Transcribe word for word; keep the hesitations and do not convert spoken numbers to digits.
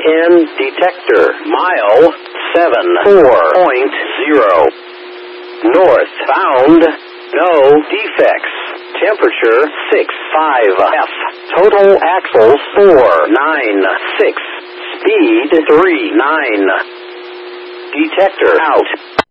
N detector. Mile seven four point zero. Northbound. No defects. Temperature six five F. Total axles four nine six. Speed three nine. Detector out.